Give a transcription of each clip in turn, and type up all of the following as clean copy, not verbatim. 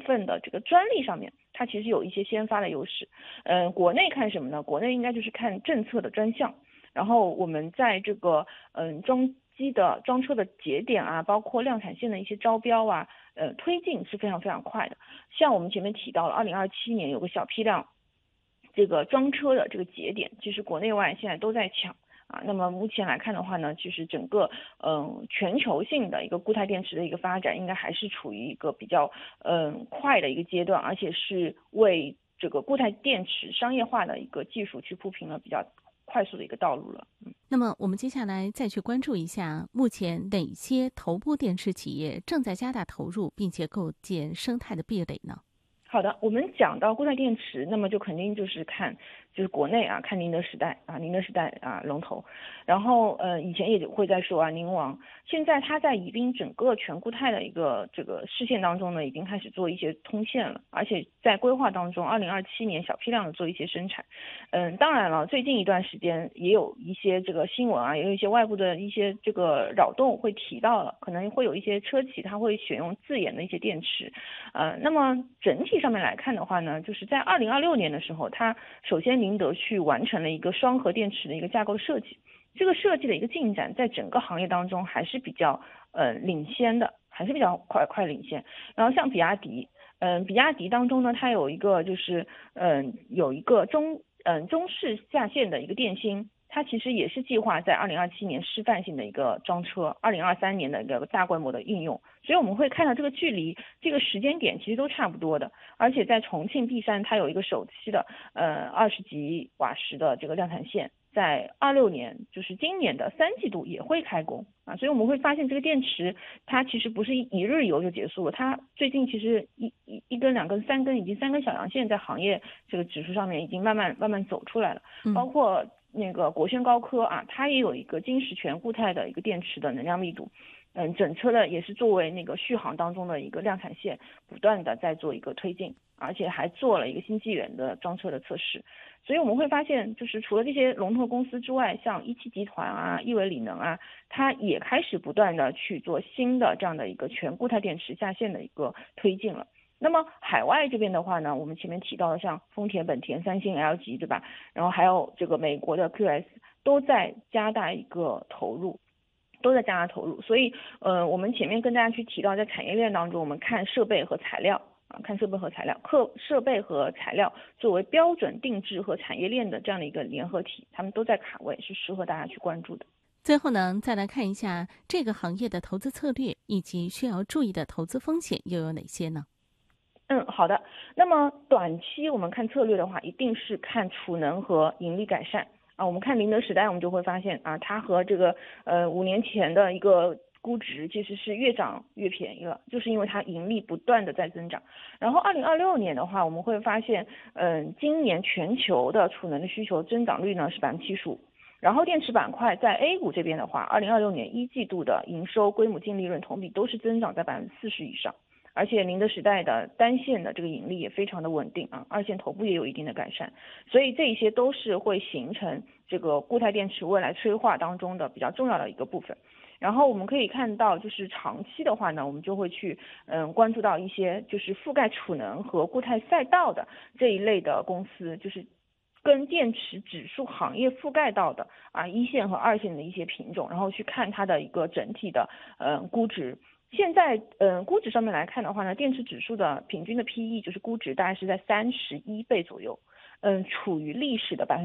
分的这个专利上面，它其实有一些先发的优势。国内看什么呢？国内应该就是看政策的专项，然后我们在这个装车的节点啊，包括量产线的一些招标啊，推进是非常非常快的。像我们前面提到了2027年有个小批量这个装车的这个节点，其实国内外现在都在抢。那么目前来看的话呢，其实整个全球性的一个固态电池的一个发展，应该还是处于一个比较快的一个阶段，而且是为这个固态电池商业化的一个技术去铺平了比较快速的一个道路了。 那么我们接下来再去关注一下，目前哪些头部电池企业正在加大投入，并且构建生态的壁垒呢？ 好的，我们讲到固态电池，那么就肯定就是看国内啊，看宁德时代龙头，然后以前也会在说宁王，现在它在宜宾整个全固态的一个这个视线当中呢，已经开始做一些通线了，而且在规划当中，2027年小批量的做一些生产。当然了，最近一段时间也有一些这个新闻啊，也有一些外部的一些这个扰动会提到了，可能会有一些车企它会选用自研的一些电池。那么整体上面来看的话呢，就是在2026年的时候，它首先宁德去完成了一个双核电池的一个架构设计，这个设计的一个进展在整个行业当中还是比较领先的，还是比较快领先。然后像比亚迪，比亚迪当中呢，它有一个就是有一个中式下线的一个电芯。它其实也是计划在2027年示范性的一个装车，2023年的一个大规模的应用，所以我们会看到这个距离、这个时间点其实都差不多的。而且在重庆 B3，它有一个首期的20几瓦时的这个量产线，在26年，就是今年的3季度也会开工所以我们会发现这个电池它其实不是一日游就结束了，它最近其实一根、2根、3根，已经3根小阳线在行业这个指数上面已经慢慢走出来了，包括那个国轩高科它也有一个金石全固态的一个电池的能量密度，整车的也是作为那个续航当中的一个量产线，不断的在做一个推进，而且还做了一个新纪元的装车的测试。所以我们会发现，就是除了这些龙头公司之外，像一汽集团亿纬锂能它也开始不断的去做新的这样的一个全固态电池下线的一个推进了。那么海外这边的话呢，我们前面提到的像丰田、本田、三星、LG， 对吧？然后还有这个美国的 QS 都在加大一个投入。所以我们前面跟大家去提到，在产业链当中，我们看设备和材料设备和材料作为标准定制和产业链的这样的一个联合体，他们都在卡位，是适合大家去关注的。 最后呢，再来看一下这个行业的投资策略以及需要注意的投资风险又有哪些呢？ 好的。那么短期我们看策略的话，一定是看储能和盈利改善我们看宁德时代，我们就会发现它和这个5年前的一个估值其实是越涨越便宜了，就是因为它盈利不断的在增长。然后2026年的话，我们会发现今年全球的储能的需求增长率呢是75%。然后电池板块在 A 股这边的话，2026年1季度的营收、归母净利润同比都是增长在40%以上。而且宁德时代的单线的这个盈利也非常的稳定二线头部也有一定的改善，所以这一些都是会形成这个固态电池未来催化当中的比较重要的一个部分。然后我们可以看到，就是长期的话呢，我们就会去关注到一些就是覆盖储能和固态赛道的这一类的公司，就是跟电池指数行业覆盖到的一线和二线的一些品种，然后去看它的一个整体的估值。现在估值上面来看的话呢，电池指数的平均的 PE 就是估值大概是在31倍左右，处于历史的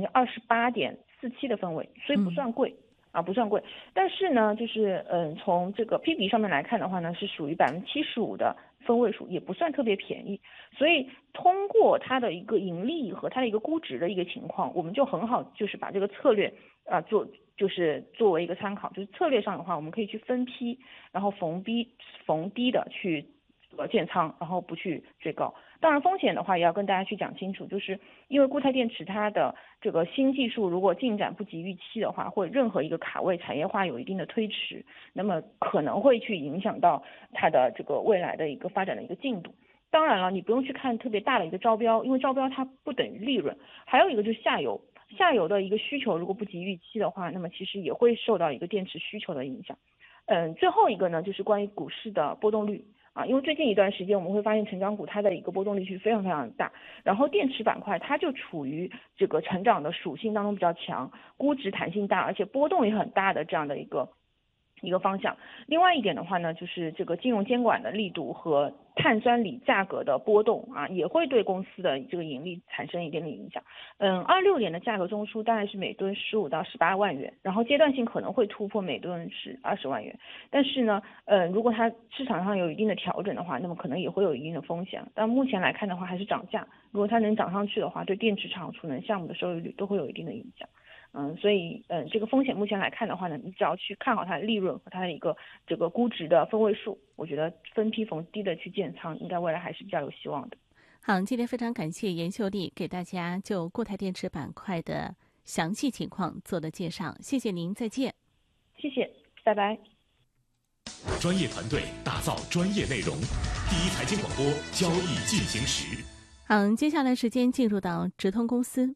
28.47%的分位，所以不算贵不算贵。但是呢，就是从这个 PB 上面来看的话呢，是属于75%的分位数，也不算特别便宜。所以通过它的一个盈利和它的一个估值的一个情况，我们就很好就是把这个策略就是作为一个参考，就是策略上的话，我们可以去分批，然后逢低的去建仓，然后不去追高。当然风险的话也要跟大家去讲清楚，就是因为固态电池它的这个新技术如果进展不及预期的话，或者任何一个卡位产业化有一定的推迟，那么可能会去影响到它的这个未来的一个发展的一个进度。当然了，你不用去看特别大的一个招标，因为招标它不等于利润。还有一个就是下游的一个需求如果不及预期的话，那么其实也会受到一个电池需求的影响。最后一个呢，就是关于股市的波动率因为最近一段时间我们会发现成长股它的一个波动力是非常非常大，然后电池板块它就处于这个成长的属性当中比较强，估值弹性大，而且波动也很大的这样的一个方向。另外一点的话呢，就是这个金融监管的力度和碳酸锂价格的波动也会对公司的这个盈利产生一定的影响。26年的价格中枢大概是每吨15到18万元，然后阶段性可能会突破每吨是20万元。但是呢，如果它市场上有一定的调整的话，那么可能也会有一定的风险。但目前来看的话，还是涨价。如果它能涨上去的话，对电池厂储能项目的收益率都会有一定的影响。所以这个风险目前来看的话呢，你只要去看好它的利润和它的一个这个估值的分位数，我觉得分批逢低的去建仓，应该未来还是比较有希望的。 好，今天非常感谢严秀丽给大家就固态电池板块的详细情况做的介绍，谢谢您，再见。 谢谢，拜拜。 专业团队打造专业内容，第一财经广播，交易进行时。 好，接下来时间进入到直通公司。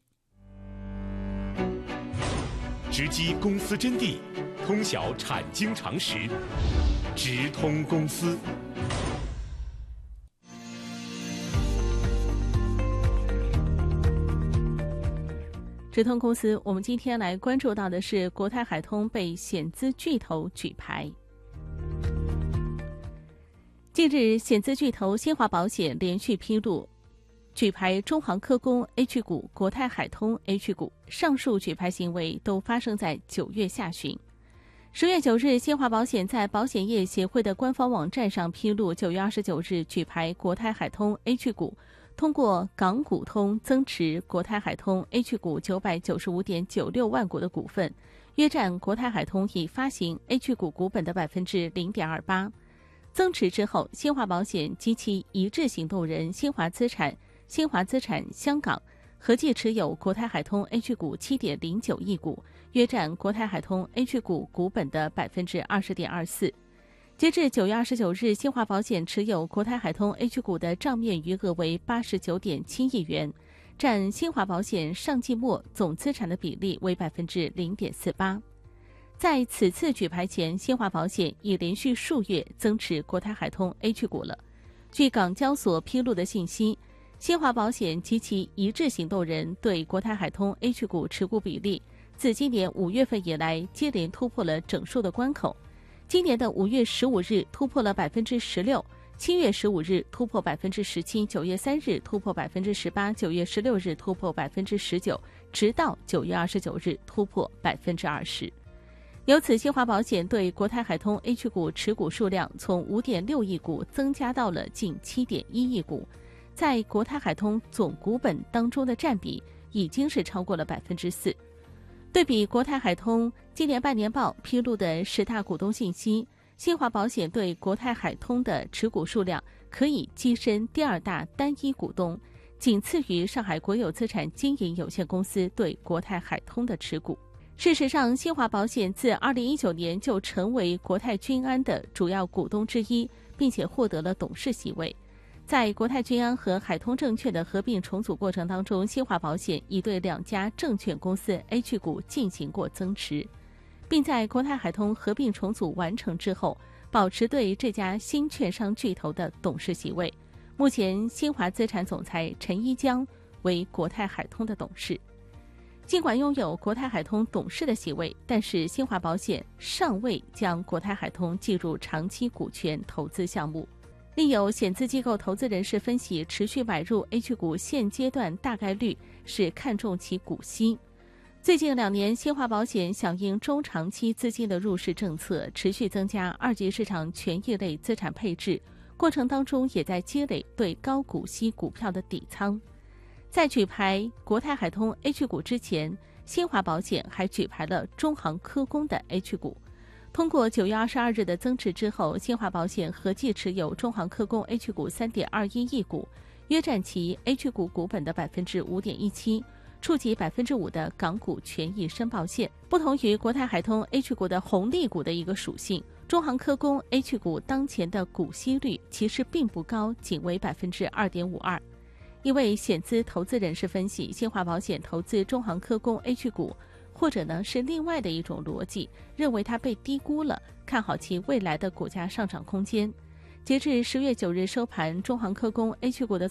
直击公司真谛，通晓产经常识，直通公司。 直通公司，我们今天来关注到的是国泰海通被险资巨头举牌。近日，险资巨头新华保险连续披露举牌中航科工 H 股、国泰海通 H 股，上述举牌行为都发生在9月下旬。10月9日，新华保险在保险业协会的官方网站上披露，9月29日举牌国泰海通 H 股，通过港股通增持国泰海通 H 股995.96万股的股份，约占国泰海通已发行 H 股股本的 0.28%。增持之后，新华保险及其一致行动人新华资产香港合计持有国泰海通 H 股7.09亿股，约占国泰海通 H 股股本的 20.24%。截至9月29日，新华保险持有国泰海通 H 股的账面余额为89.7亿元，占新华保险上季末总资产的比例为 0.48%。在此次举牌前，新华保险已连续数月增持国泰海通 H 股了。据港交所披露的信息，新华保险及其一致行动人对国泰海通 H 股持股比例，自今年5月份以来接连突破了整数的关口。今年的5月15日突破了 16%， 7月15日突破 17%， 9月3日突破 18%， 9月16日突破 19%， 直到9月29日突破 20%。由此，新华保险对国泰海通 H 股持股数量从 5.6 亿股增加到了近 7.1 亿股，在国泰海通总股本当中的占比已经是超过了 4%。对比国泰海通今年半年报披露的10大股东信息，新华保险对国泰海通的持股数量可以跻身第2大单一股东，仅次于上海国有资产经营有限公司对国泰海通的持股。事实上，新华保险自2019年就成为国泰君安的主要股东之一，并且获得了董事席位。在国泰君安和海通证券的合并重组过程当中，新华保险已对2家证券公司 H 股进行过增持，并在国泰海通合并重组完成之后，保持对这家新券商巨头的董事席位。目前，新华资产总裁陈一江为国泰海通的董事。尽管拥有国泰海通董事的席位，但是新华保险尚未将国泰海通计入长期股权投资项目。另有险资机构投资人士分析，持续买入 H 股现阶段大概率是看重其股息。最近2年，新华保险响应中长期资金的入市政策，持续增加二级市场权益类资产配置，过程当中也在积累对高股息股票的底仓。在举牌国泰海通 H 股之前，新华保险还举牌了中航科工的 H 股。通过9月22日的增持之后，新华保险合计持有中航科工 H 股 3.21 亿股，约占其 H 股股本的 5.17%， 触及 5% 的港股权益申报线。不同于国泰海通 H 股的红利股的一个属性，中航科工 H 股当前的股息率其实并不高，仅为 2.52%。一位险资投资人士分析，新华保险投资中航科工 H 股，或者呢是另外的一种逻辑，认为它被低估了，看好其未来的股价上涨空间。 截至10月9日收盘，中航科工 H 股的